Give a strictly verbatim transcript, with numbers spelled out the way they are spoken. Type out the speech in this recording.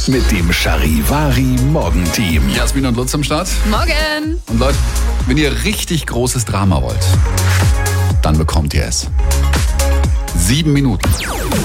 mit dem Charivari Morgenteam. Jasmin und Lutz am Start. Morgen. Und Leute, wenn ihr richtig großes Drama wollt, dann bekommt ihr es. Sieben Minuten.